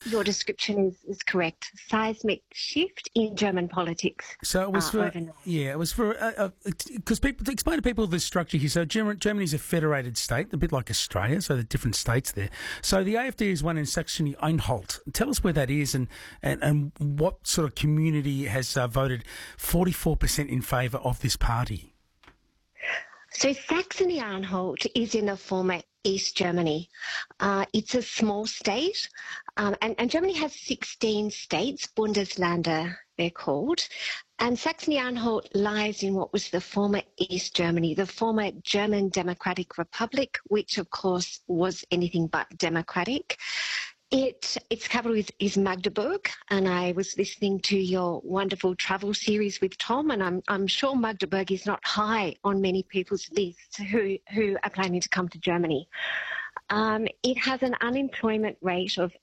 your description is correct. Seismic shift in German politics. So it was for overnight. it was for because people to explain to people the structure here. So Germany's a federated state, a bit like Australia. So the different states there. So the AfD is one in Saxony-Anhalt. Tell us where that is and what sort of community has voted 44% in favour of this party. So Saxony-Anhalt is in the former East Germany. It's a small state, and Germany has 16 states, Bundesländer they're called, and Saxony-Anhalt lies in what was the former East Germany, the former German Democratic Republic, which of course was anything but democratic. Its capital is Magdeburg, and I was listening to your wonderful travel series with Tom, and I'm sure Magdeburg is not high on many people's lists who are planning to come to Germany. It has an unemployment rate of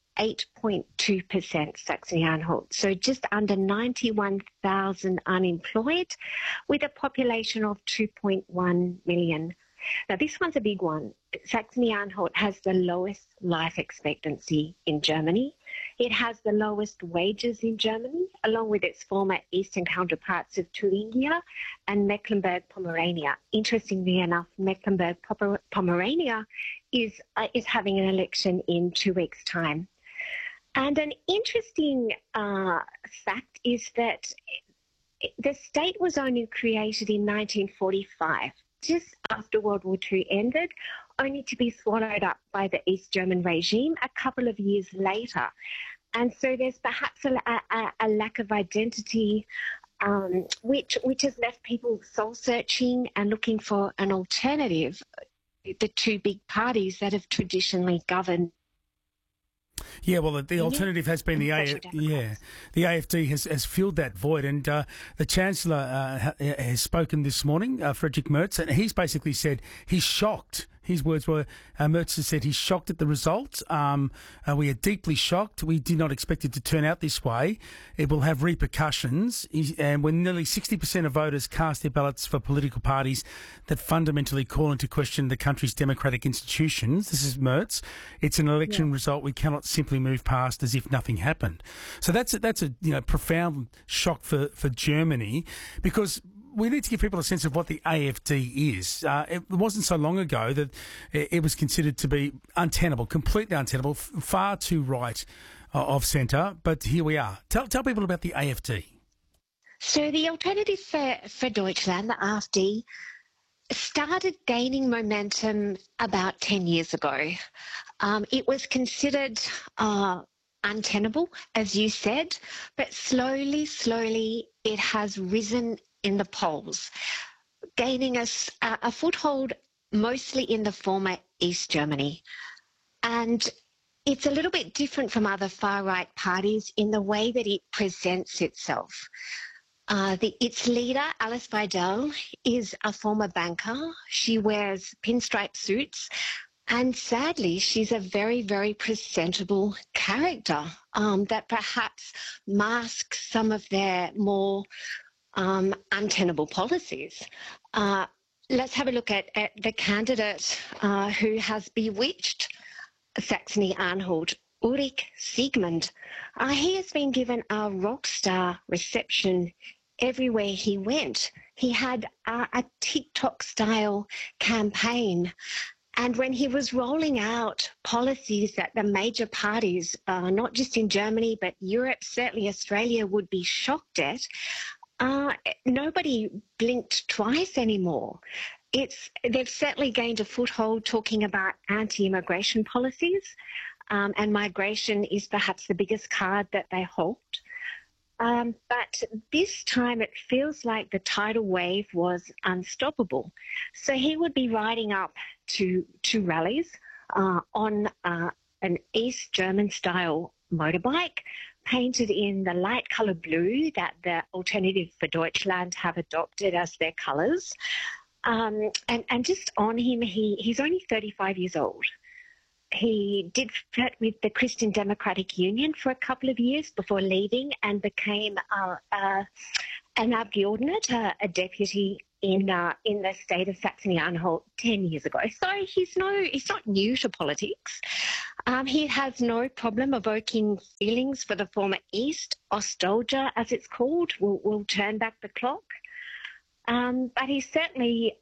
8.2%, Saxony-Anhalt, so just under 91,000 unemployed, with a population of 2.1 million. Now, this one's a big one. Saxony-Anhalt has the lowest life expectancy in Germany. It has the lowest wages in Germany, along with its former eastern counterparts of Thuringia and Mecklenburg-Pomerania. Interestingly enough, Mecklenburg-Pomerania is having an election in 2 weeks' time. And an interesting fact is that the state was only created in 1945. Just after World War II ended, only to be swallowed up by the East German regime a couple of years later. And so there's perhaps a lack of identity, which has left people soul-searching and looking for an alternative, the two big parties that have traditionally governed. Yeah, well, the alternative has been the AfD has filled that void, and the Chancellor has spoken this morning, Friedrich Merz, and he's basically said he's shocked. His words were, Merz has said he's shocked at the result. We are deeply shocked. We did not expect it to turn out this way. It will have repercussions. And when nearly 60% of voters cast their ballots for political parties that fundamentally call into question the country's democratic institutions, this is Merz, it's an election result we cannot simply move past as if nothing happened. So that's a profound shock for Germany, because we need to give people a sense of what the AfD is. It wasn't so long ago that it was considered to be untenable, completely untenable, far too right of centre. But here we are. Tell people about the AfD. So the Alternative for Deutschland, the AfD, started gaining momentum about 10 years ago. It was considered untenable, as you said, but slowly it has risen in the polls, gaining us a foothold mostly in the former East Germany. And it's a little bit different from other far-right parties in the way that it presents itself. Its leader, Alice Weidel, is a former banker. She wears pinstripe suits, and sadly, she's a very, very presentable character that perhaps masks some of their more untenable policies. Let's have a look at the candidate who has bewitched Saxony-Anhalt, Ulrich Siegmund. He has been given a rock star reception everywhere he went. He had a TikTok-style campaign. And when he was rolling out policies that the major parties, not just in Germany, but Europe, certainly Australia, would be shocked at, nobody blinked twice anymore. They've certainly gained a foothold talking about anti-immigration policies, and migration is perhaps the biggest card that they hold. But this time it feels like the tidal wave was unstoppable. So he would be riding up to rallies on an East German-style motorbike, painted in the light colour blue that the Alternative for Deutschland have adopted as their colours. And just on him, he's only 35 years old. He did flirt with the Christian Democratic Union for a couple of years before leaving and became Abgeordnete, a deputy in the state of Saxony-Anhalt 10 years ago. So he's not new to politics. He has no problem evoking feelings for the former East, nostalgia as it's called. We'll turn back the clock. But he certainly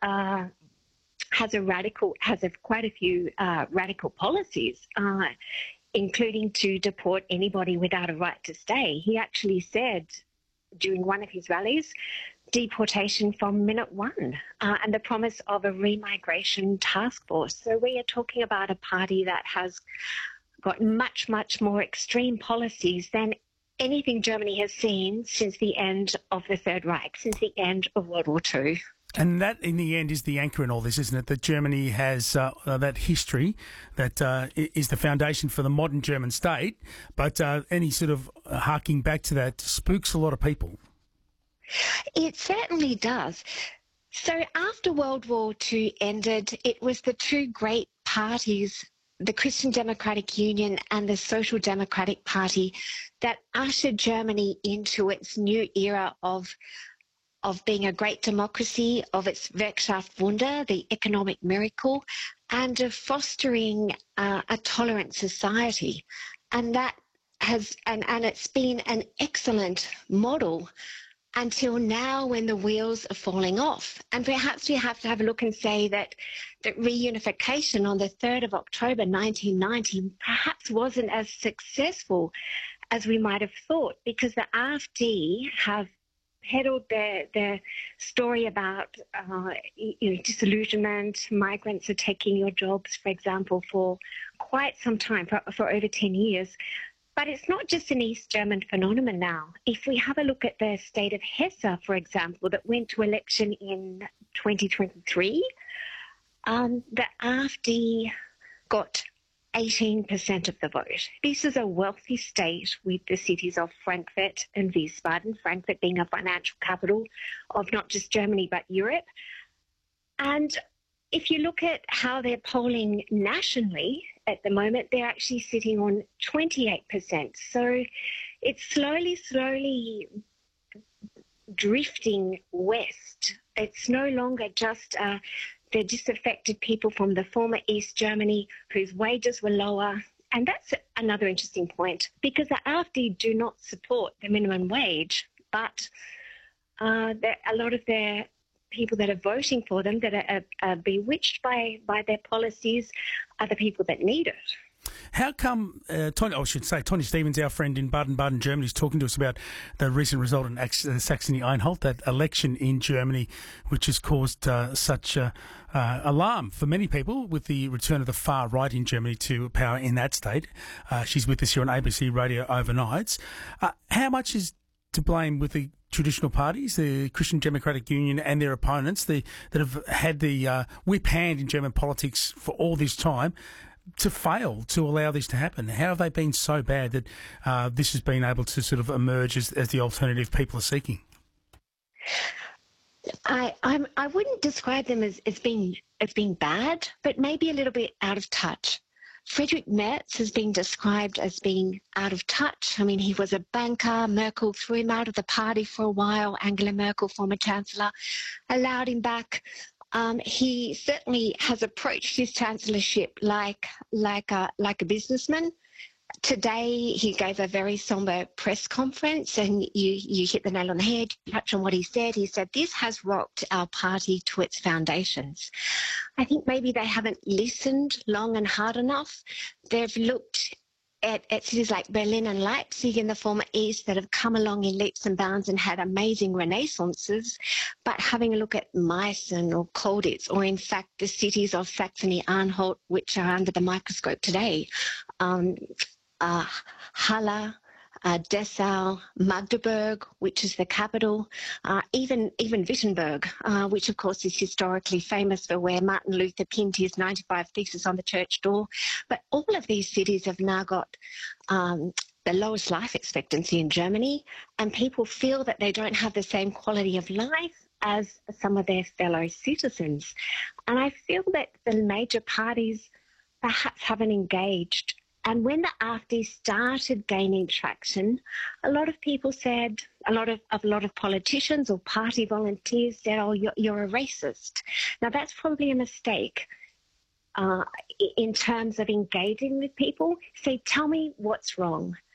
has quite a few radical policies, including to deport anybody without a right to stay. He actually said during one of his rallies, deportation from minute one, and the promise of a remigration task force. So we are talking about a party that has got much, much more extreme policies than anything Germany has seen since the end of the Third Reich, since the end of World War II. And that, in the end, is the anchor in all this, isn't it? That Germany has that history that is the foundation for the modern German state, but any sort of harking back to that spooks a lot of people. It certainly does. So after World War II ended, it was the two great parties, the Christian Democratic Union and the Social Democratic Party, that ushered Germany into its new era of being a great democracy, of its Wirtschaftswunder, the economic miracle, and of fostering a tolerant society. And that has, and it's been an excellent model until now, when the wheels are falling off. And perhaps we have to have a look and say that reunification on the 3rd of October 1990 perhaps wasn't as successful as we might have thought, because the AfD have peddled their story about disillusionment, migrants are taking your jobs, for example, for quite some time, for over 10 years. But it's not just an East German phenomenon now. If we have a look at the state of Hesse, for example, that went to election in 2023, the AfD got 18% of the vote. This is a wealthy state with the cities of Frankfurt and Wiesbaden, Frankfurt being a financial capital of not just Germany but Europe. And if you look at how they're polling nationally at the moment, they're actually sitting on 28%. So it's slowly drifting west. It's no longer just the disaffected people from the former East Germany whose wages were lower. And that's another interesting point, because the AfD do not support the minimum wage, but a lot of their people that are voting for them, that are bewitched by their policies, are the people that need it. How come, Tony Stevens, our friend in Baden-Baden, Germany, is talking to us about the recent result in Saxony-Anhalt, that election in Germany, which has caused such alarm for many people with the return of the far right in Germany to power in that state. She's with us here on ABC Radio Overnights. How much is to blame with the traditional parties, the Christian Democratic Union and their opponents, that have had the whip hand in German politics for all this time, to fail to allow this to happen? How have they been so bad that this has been able to sort of emerge as the alternative people are seeking? I wouldn't describe them as being bad, but maybe a little bit out of touch. Friedrich Merz has been described as being out of touch. I mean, he was a banker. Merkel threw him out of the party for a while. Angela Merkel, former chancellor, allowed him back. He certainly has approached his chancellorship like a businessman. Today, he gave a very somber press conference, and you hit the nail on the head. You touch on what he said. He said, "This has rocked our party to its foundations." I think maybe they haven't listened long and hard enough. They've looked at cities like Berlin and Leipzig in the former East that have come along in leaps and bounds and had amazing renaissances, but having a look at Meissen or Colditz, or in fact the cities of Saxony-Anhalt, which are under the microscope today, Halle, Dessau, Magdeburg, which is the capital, even Wittenberg, which of course is historically famous for where Martin Luther pinned his 95 Thesis on the church door. But all of these cities have now got the lowest life expectancy in Germany, and people feel that they don't have the same quality of life as some of their fellow citizens. And I feel that the major parties perhaps haven't engaged And when the AfD started gaining traction, a lot of people said, a lot of politicians or party volunteers said, "Oh, you're a racist." Now that's probably a mistake in terms of engaging with people. Say, tell me what's wrong.